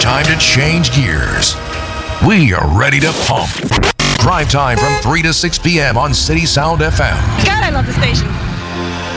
time to change gears. We are ready to pump. Drive time from 3 to 6 p.m. on City Sound FM. God, I love the station.